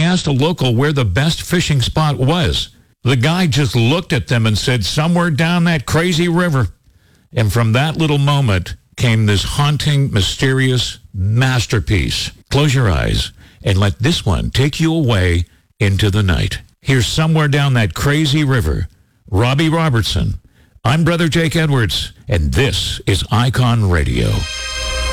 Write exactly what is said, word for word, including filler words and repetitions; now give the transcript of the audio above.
asked a local where the best fishing spot was. The guy just looked at them and said, somewhere down that crazy river. And from that little moment came this haunting, mysterious masterpiece. Close your eyes and let this one take you away into the night. Here's Somewhere Down That Crazy River. Robbie Robertson. I'm Brother Jake Edwards, and this is Icon Radio.